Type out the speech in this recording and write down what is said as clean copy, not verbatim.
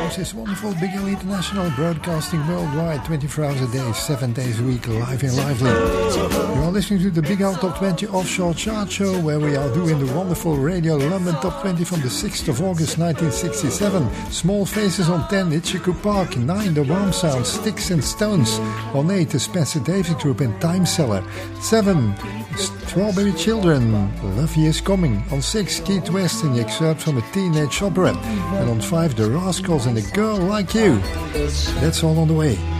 course, is wonderful Big L International, broadcasting worldwide 24 hours a day, 7 days a week, live and lively. You are listening to the Big L Top 20 Offshore Chart Show, where we are doing the wonderful Radio London Top 20 from the 6th of August 1967. Small Faces on 10, Itchycoo Park. 9, The Warm Sounds, Sticks and Stones. On 8, the Spencer Davis Group and Time Seller. 7, Strawberry Children, Love He Is Coming. On 6, Keith West and the excerpt from a teenage opera. And on 5, The Rascals and A Girl Like You. That's all on the way.